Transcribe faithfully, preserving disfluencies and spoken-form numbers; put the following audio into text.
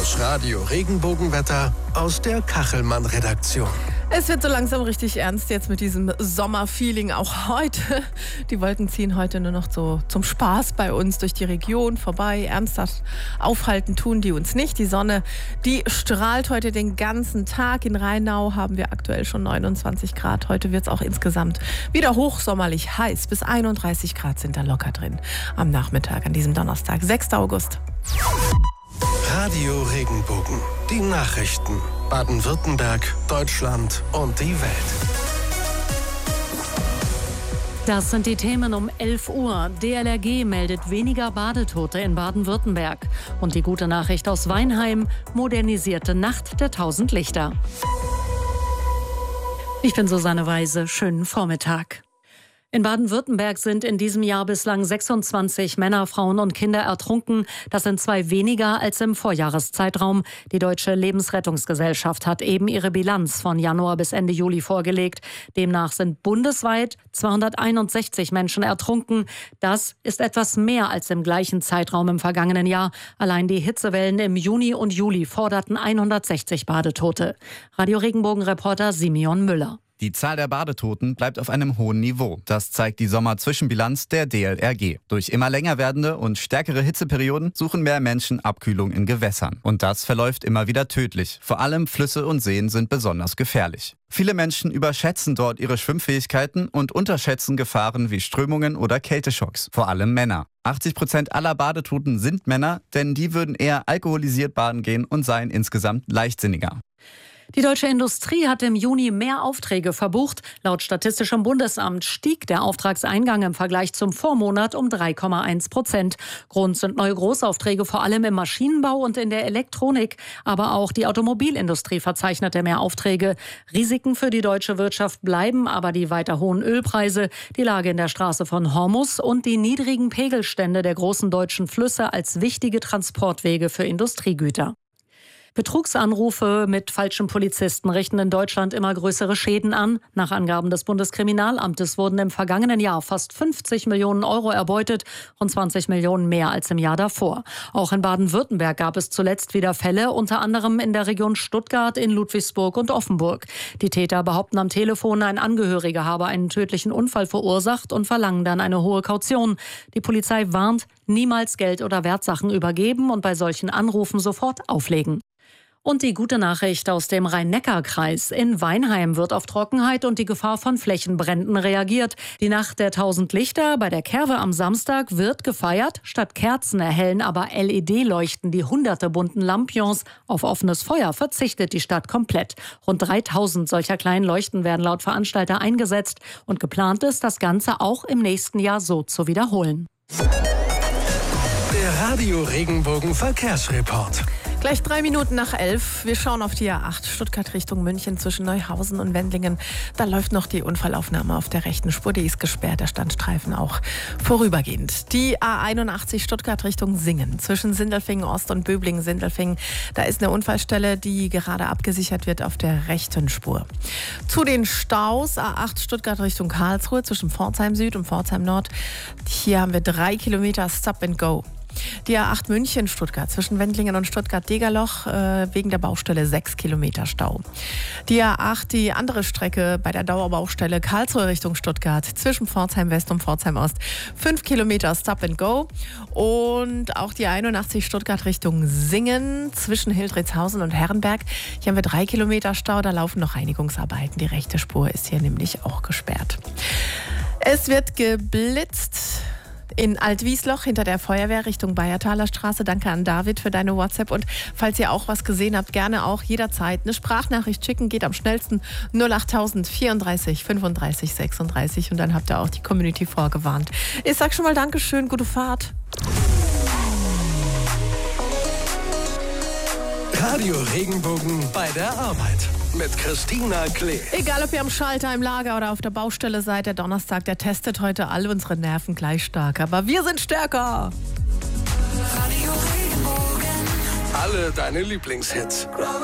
Das Radio Regenbogenwetter aus der Kachelmann-Redaktion. Es wird so langsam richtig ernst jetzt mit diesem Sommerfeeling auch heute. Die Wolken ziehen heute nur noch so zum Spaß bei uns durch die Region vorbei. Ernsthaft aufhalten tun die uns nicht. Die Sonne, die strahlt heute den ganzen Tag. In Rheinau haben wir aktuell schon neunundzwanzig Grad. Heute wird es auch insgesamt wieder hochsommerlich heiß. Bis einunddreißig Grad sind da locker drin am Nachmittag an diesem Donnerstag, sechster August. Radio Regenbogen. Die Nachrichten. Baden-Württemberg, Deutschland und die Welt. Das sind die Themen um elf Uhr. D L R G meldet weniger Badetote in Baden-Württemberg. Und die gute Nachricht aus Weinheim: modernisierte Nacht der tausend Lichter. Ich bin Susanne Weise. Schönen Vormittag. In Baden-Württemberg sind in diesem Jahr bislang sechsundzwanzig Männer, Frauen und Kinder ertrunken. Das sind zwei weniger als im Vorjahreszeitraum. Die Deutsche Lebensrettungsgesellschaft hat eben ihre Bilanz von Januar bis Ende Juli vorgelegt. Demnach sind bundesweit zweihunderteinundsechzig Menschen ertrunken. Das ist etwas mehr als im gleichen Zeitraum im vergangenen Jahr. Allein die Hitzewellen im Juni und Juli forderten hundertsechzig Badetote. Radio Regenbogen-Reporter Simeon Müller. Die Zahl der Badetoten bleibt auf einem hohen Niveau. Das zeigt die Sommerzwischenbilanz der D L R G. Durch immer länger werdende und stärkere Hitzeperioden suchen mehr Menschen Abkühlung in Gewässern. Und das verläuft immer wieder tödlich. Vor allem Flüsse und Seen sind besonders gefährlich. Viele Menschen überschätzen dort ihre Schwimmfähigkeiten und unterschätzen Gefahren wie Strömungen oder Kälteschocks. Vor allem Männer. achtzig Prozent aller Badetoten sind Männer, denn die würden eher alkoholisiert baden gehen und seien insgesamt leichtsinniger. Die deutsche Industrie hat im Juni mehr Aufträge verbucht. Laut Statistischem Bundesamt stieg der Auftragseingang im Vergleich zum Vormonat um drei Komma eins Prozent. Grund sind neue Großaufträge vor allem im Maschinenbau und in der Elektronik. Aber auch die Automobilindustrie verzeichnete mehr Aufträge. Risiken für die deutsche Wirtschaft bleiben aber die weiter hohen Ölpreise, die Lage in der Straße von Hormuz und die niedrigen Pegelstände der großen deutschen Flüsse als wichtige Transportwege für Industriegüter. Betrugsanrufe mit falschen Polizisten richten in Deutschland immer größere Schäden an. Nach Angaben des Bundeskriminalamtes wurden im vergangenen Jahr fast fünfzig Millionen Euro erbeutet und zwanzig Millionen mehr als im Jahr davor. Auch in Baden-Württemberg gab es zuletzt wieder Fälle, unter anderem in der Region Stuttgart, in Ludwigsburg und Offenburg. Die Täter behaupten am Telefon, ein Angehöriger habe einen tödlichen Unfall verursacht und verlangen dann eine hohe Kaution. Die Polizei warnt, niemals Geld oder Wertsachen übergeben und bei solchen Anrufen sofort auflegen. Und die gute Nachricht aus dem Rhein-Neckar-Kreis. In Weinheim wird auf Trockenheit und die Gefahr von Flächenbränden reagiert. Die Nacht der tausend Lichter bei der Kerwe am Samstag wird gefeiert. Statt Kerzen erhellen aber L E D-Leuchten die hunderte bunten Lampions. Auf offenes Feuer verzichtet die Stadt komplett. Rund dreitausend solcher kleinen Leuchten werden laut Veranstalter eingesetzt. Und geplant ist, das Ganze auch im nächsten Jahr so zu wiederholen. Der Radio Regenbogen Verkehrsreport. Gleich drei Minuten nach elf. Wir schauen auf die A acht Stuttgart Richtung München zwischen Neuhausen und Wendlingen. Da läuft noch die Unfallaufnahme auf der rechten Spur. Die ist gesperrt, der Standstreifen auch vorübergehend. Die A einundachtzig Stuttgart Richtung Singen zwischen Sindelfingen Ost und Böblingen-Sindelfingen. Da ist eine Unfallstelle, die gerade abgesichert wird auf der rechten Spur. Zu den Staus A acht Stuttgart Richtung Karlsruhe zwischen Pforzheim Süd und Pforzheim Nord. Hier haben wir drei Kilometer Stop and Go. Die A acht München-Stuttgart zwischen Wendlingen und Stuttgart-Degerloch äh, wegen der Baustelle sechs Kilometer Stau. Die A acht, die andere Strecke bei der Dauerbaustelle Karlsruhe Richtung Stuttgart zwischen Pforzheim West und Pforzheim Ost fünf Kilometer Stop and Go. Und auch die einundachtzig Stuttgart Richtung Singen zwischen Hildritzhausen und Herrenberg. Hier haben wir drei Kilometer Stau, da laufen noch Reinigungsarbeiten. Die rechte Spur ist hier nämlich auch gesperrt. Es wird geblitzt in Altwiesloch hinter der Feuerwehr Richtung Bayertaler Straße. Danke an David für deine WhatsApp. Und falls ihr auch was gesehen habt, gerne auch jederzeit eine Sprachnachricht schicken. Geht am schnellsten null achttausend vierunddreißig fünfunddreißig sechsunddreißig. Und dann habt ihr auch die Community vorgewarnt. Ich sag schon mal Dankeschön, gute Fahrt. Radio Regenbogen bei der Arbeit mit Christina Klee. Egal, ob ihr am Schalter, im Lager oder auf der Baustelle seid, der Donnerstag, der testet heute all unsere Nerven gleich stark. Aber wir sind stärker. Radio Regenbogen. Alle deine Lieblingshits.